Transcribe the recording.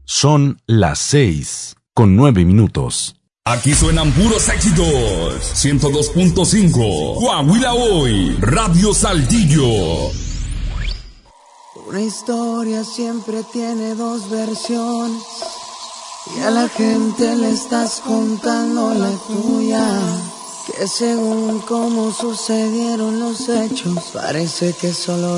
Son las 6:09. Aquí suenan puros éxitos. 102.5 Coahuila Hoy, Radio Saltillo. Una historia siempre tiene dos versiones y a la gente le estás contando la tuya. Que según cómo sucedieron los hechos, parece que solo